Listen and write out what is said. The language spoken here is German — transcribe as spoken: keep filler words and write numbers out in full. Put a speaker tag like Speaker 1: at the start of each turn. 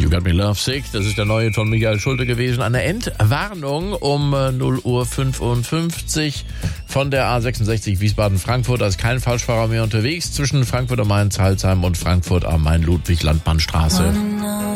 Speaker 1: You Got Me Love Sick, das ist der neue von Michael Schulte gewesen. Eine Entwarnung um null Uhr fünfundfünfzig von der A sechsundsechzig Wiesbaden-Frankfurt. Da ist kein Falschfahrer mehr unterwegs zwischen Frankfurt am Main, Salzheim und Frankfurt am Main, Ludwig-Landmann-Straße.